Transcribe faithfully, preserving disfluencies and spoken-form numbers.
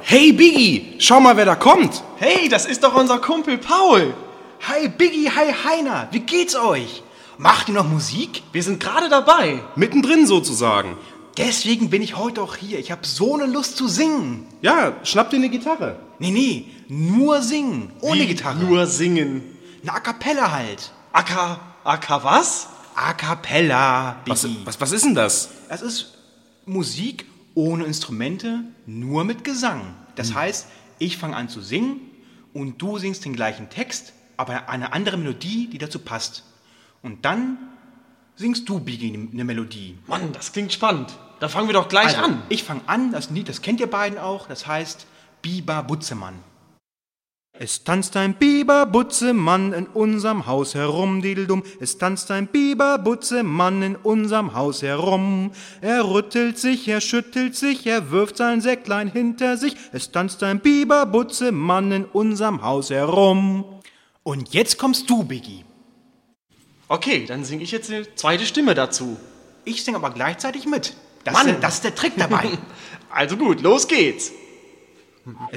Hey Biggie, schau mal, wer da kommt. Hey, das ist doch unser Kumpel Paul. Hi Biggie, hi Heiner, wie geht's euch? Macht ihr noch Musik? Wir sind gerade dabei. Mittendrin sozusagen. Deswegen bin ich heute auch hier. Ich habe so eine Lust zu singen. Ja, schnapp dir eine Gitarre. Nee, nee, nur singen, ohne Wie Gitarre. Nur singen. Eine A Cappella halt. Aka, Aka was? A Cappella, Was, Biggie. was, was ist denn das? Das ist Musik ohne Instrumente, nur mit Gesang. Das heißt, ich fange an zu singen und du singst den gleichen Text, aber eine andere Melodie, die dazu passt. Und dann singst du, Biggie, eine Melodie. Mann, das klingt spannend. Da fangen wir doch gleich Also, an. ich fange an, das Lied, das kennt ihr beiden auch, das heißt Biber Butzemann. Es tanzt ein Biber-Butzemann in unserem Haus herum, dideldum. Es tanzt ein Biber-Butzemann in unserem Haus herum. Er rüttelt sich, er schüttelt sich, er wirft sein Säcklein hinter sich. Es tanzt ein Biber-Butzemann in unserem Haus herum. Und jetzt kommst du, Biggie. Okay, dann singe ich jetzt eine zweite Stimme dazu. Ich singe aber gleichzeitig mit. Das, Mann. ist, der, das ist der Trick dabei. Also gut, los geht's.